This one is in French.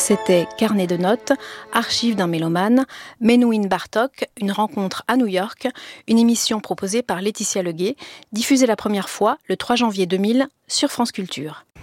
C'était Carnet de notes, archives d'un mélomane, Menuhin Bartók, une rencontre à New York, une émission proposée par Laetitia Leguet, diffusée la première fois le 3 janvier 2000 sur France Culture.